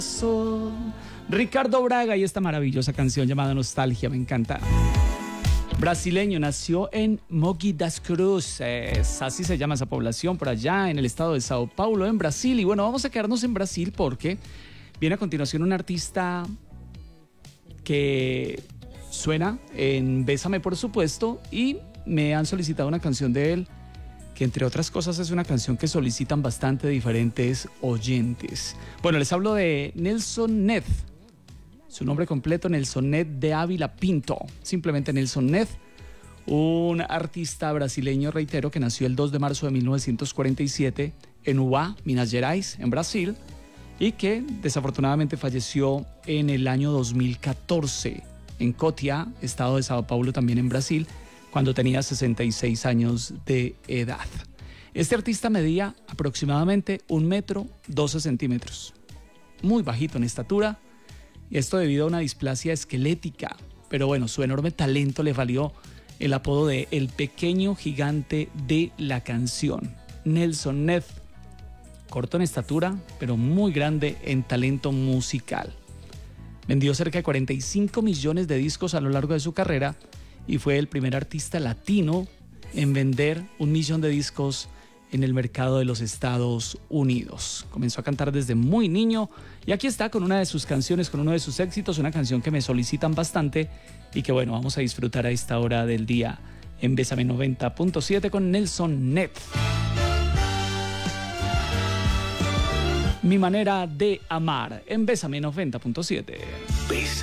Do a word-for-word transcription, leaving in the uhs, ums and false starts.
Ricardo Braga y esta maravillosa canción llamada Nostalgia, me encanta. Brasileño, nació en Mogi das Cruzes, así se llama esa población por allá en el estado de Sao Paulo, en Brasil. Y bueno, vamos a quedarnos en Brasil porque viene a continuación un artista que suena en Bésame, por supuesto, y me han solicitado una canción de él que, entre otras cosas, es una canción que solicitan bastante diferentes oyentes. Bueno, les hablo de Nelson Ned. Su nombre completo, Nelson Ned de Ávila Pinto, simplemente Nelson Ned, un artista brasileño, reitero, que nació el dos de marzo de mil novecientos cuarenta y siete en Uba, Minas Gerais, en Brasil, y que desafortunadamente falleció en el año dos mil catorce en Cotia, estado de Sao Paulo, también en Brasil, cuando tenía sesenta y seis años de edad. Este artista medía aproximadamente un metro doce centímetros, muy bajito en estatura, y esto debido a una displasia esquelética, pero bueno, su enorme talento le valió el apodo de El Pequeño Gigante de la Canción. Nelson Ned, corto en estatura, pero muy grande en talento musical. Vendió cerca de cuarenta y cinco millones de discos a lo largo de su carrera y fue el primer artista latino en vender un millón de discos en el mercado de los Estados Unidos. Comenzó a cantar desde muy niño y aquí está con una de sus canciones, con uno de sus éxitos, una canción que me solicitan bastante y que bueno, vamos a disfrutar a esta hora del día en Bésame noventa punto siete con Nelson Ned. Mi manera de amar en Bésame noventa punto siete.